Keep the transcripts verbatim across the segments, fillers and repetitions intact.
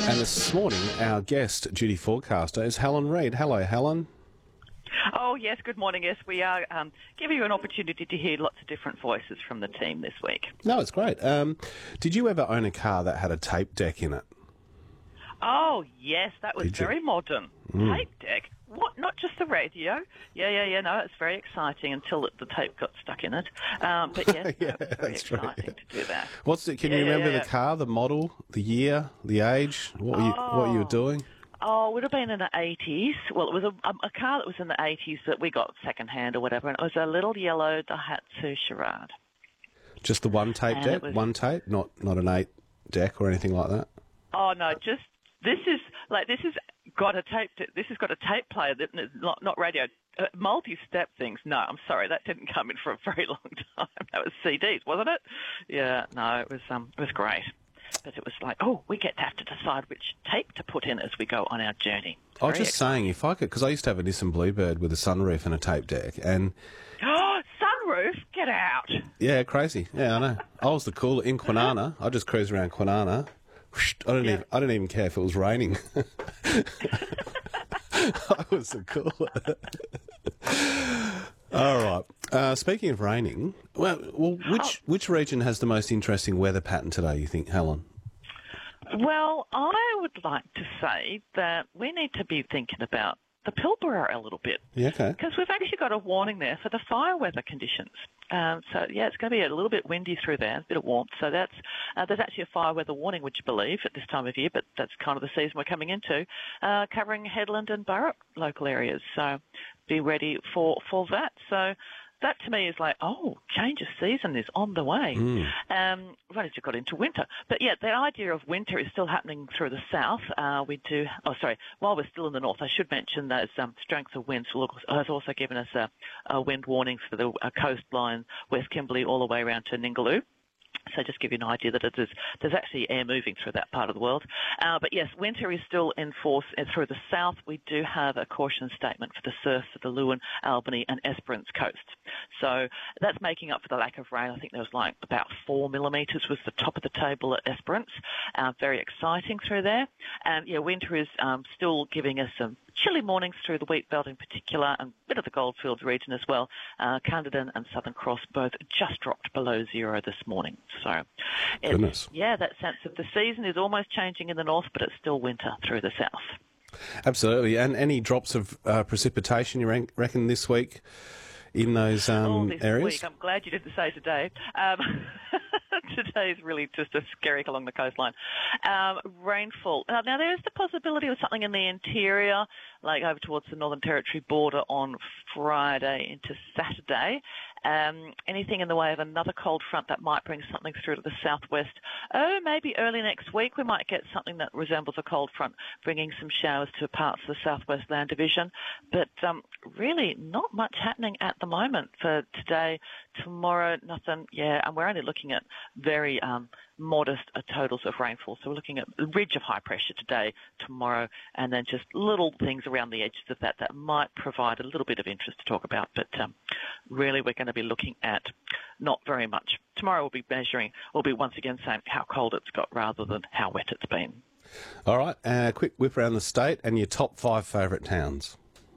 And this morning, our guest, duty forecaster, is Helen Reid. Hello, Helen. Oh, yes, good morning. Yes, we are um, giving you an opportunity to hear lots of different voices from the team this week. No, it's great. Um, did you ever own a car that had a tape deck in it? Oh, yes, that was Did you? very modern. Mm. Tape deck? What, not just the radio? Yeah, yeah, yeah, no, it's very exciting until the tape got stuck in it. Um, but yes, Yeah, no, it was very that's true, exciting yeah. to do that. What's it? Can Yeah, you yeah, remember yeah, the yeah. car, the model, the year, the age? What were you, what you were Oh. doing? Oh, it would have been in the eighties. Well, it was a, a car that was in the eighties that we got second-hand or whatever, and it was a little yellow Daihatsu Charade. Just the one tape And deck? it was- One tape? Not not an eight deck or anything like that? Oh no, just this is like this has got a tape. This has got a tape player that not not radio. Uh, multi-step things. No, I'm sorry, that didn't come in for a very long time. That was C Ds, wasn't it? Yeah, no, it was um, it was great. But it was like, oh, we get to have to decide which tape to put in as we go on our journey. I was Very just saying, if I could, because I used to have a Nissan Bluebird with a sunroof and a tape deck, and Oh, sunroof, get out. yeah, crazy. Yeah, I know. I was the cool in Kwinana. I just cruised around Kwinana. Whoosh, I don't Yeah. even. I didn't even care if it was raining. I was the cooler. All right. Uh, speaking of raining, well, well, which which region has the most interesting weather pattern today? You think, Helen? Well, I would like to say that we need to be thinking about the Pilbara a little bit. Yeah. Okay. Because we've actually got a warning there for the fire weather conditions. Um, so, yeah, it's going to be a little bit windy through there, a bit of warmth. So that's uh, there's actually a fire weather warning, would you believe, at this time of year, but that's kind of the season we're coming into, uh, covering Headland and Burrup local areas. So be ready for, for that. So that to me is like, oh, change of season is on the way. Mm. Um, we've only just got into winter. But yeah, the idea of winter is still happening through the south. Uh, we do, oh, sorry, while we're still in the north, I should mention those um, strength of winds will- has also given us a, a wind warnings for the uh, coastline, West Kimberley, all the way around to Ningaloo. So just give you an idea that it is, there's actually air moving through that part of the world. Uh, but yes, winter is still in force and through the south. We do have a caution statement for the surf for the Lewin, Albany and Esperance coasts. So that's making up for the lack of rain. I think there was like about four millimetres was the top of the table at Esperance. Uh, very exciting through there. And yeah, winter is um, still giving us some chilly mornings through the wheat belt in particular and a bit of the Goldfields region as well. Uh, Cunderdin and Southern Cross both just dropped below zero this morning. So, it's, Goodness. yeah, that sense of the season is almost changing in the north, but it's still winter through the south. Absolutely. And any drops of uh, precipitation you rank, reckon this week in those um, oh, this areas? week, I'm glad you didn't say today. Um, today is really just a scary along the coastline. Um, rainfall. Now, now, there is the possibility of something in the interior, like over towards the Northern Territory border on Friday into Saturday. Um, anything in the way of another cold front that might bring something through to the southwest. Oh, maybe early next week we might get something that resembles a cold front, bringing some showers to parts of the southwest land division. But um, really not much happening at the moment for today, tomorrow, nothing. Yeah, and we're only looking at very um, modest uh, totals of rainfall. So we're looking at a ridge of high pressure today, tomorrow, and then just little things around the edges of that that might provide a little bit of interest to talk about. But um, really we're going to be looking at not very much. Tomorrow we'll be measuring, we'll be once again saying how cold it's got rather than how wet it's been. All right. Uh, quick whip around the state and your top five favourite towns.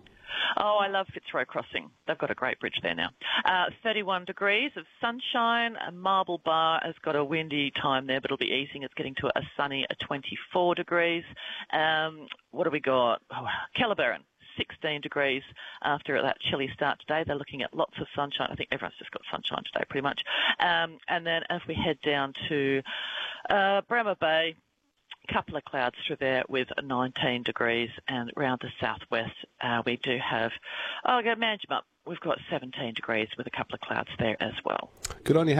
Oh, I love Fitzroy Crossing. They've got a great bridge there now. Uh, thirty-one degrees of sunshine. Marble Bar has got a windy time there, but it'll be easing. It's getting to a sunny a twenty-four degrees. Um, what do we got? Oh, Kellerberrin. sixteen degrees after that chilly start today. They're looking at lots of sunshine. I think everyone's just got sunshine today pretty much. Um, and then as we head down to uh, Bremer Bay, a couple of clouds through there with nineteen degrees, and around the southwest uh, we do have, oh, go Manjimup, we've got seventeen degrees with a couple of clouds there as well. Good on you.